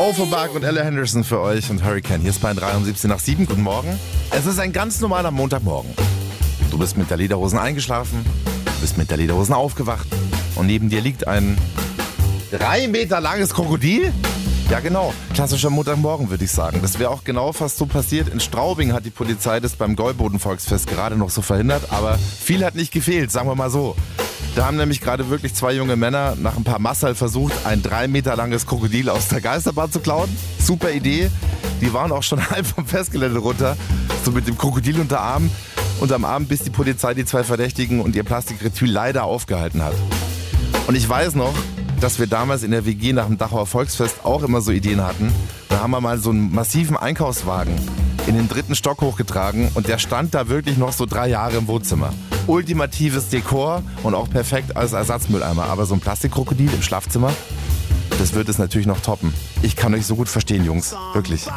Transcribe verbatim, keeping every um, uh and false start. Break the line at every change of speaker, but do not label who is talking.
Offenbach und Ella Henderson für euch und Hurricane. Hier ist bei dreiundsiebzig nach sieben. Guten Morgen. Es ist ein ganz normaler Montagmorgen. Du bist mit der Lederhosen eingeschlafen, du bist mit der Lederhosen aufgewacht und neben dir liegt ein drei Meter langes Krokodil. Ja genau, klassischer Montagmorgen würde ich sagen. Das wäre auch genau fast so passiert. In Straubing hat die Polizei das beim Gäuboden-Volksfest gerade noch so verhindert, aber viel hat nicht gefehlt, sagen wir mal so. Da haben nämlich gerade wirklich zwei junge Männer nach ein paar Massal versucht, ein drei Meter langes Krokodil aus der Geisterbahn zu klauen. Super Idee. Die waren auch schon halb vom Festgelände runter, so mit dem Krokodil unter Arm. Und am Abend, bis die Polizei die zwei Verdächtigen und ihr Plastikretül leider aufgehalten hat. Und ich weiß noch, dass wir damals in der W G nach dem Dachauer Volksfest auch immer so Ideen hatten. Da haben wir mal so einen massiven Einkaufswagen in den dritten Stock hochgetragen und der stand da wirklich noch so drei Jahre im Wohnzimmer. Ultimatives Dekor und auch perfekt als Ersatzmülleimer. Aber so ein Plastikkrokodil im Schlafzimmer, das wird es natürlich noch toppen. Ich kann euch so gut verstehen, Jungs. Wirklich.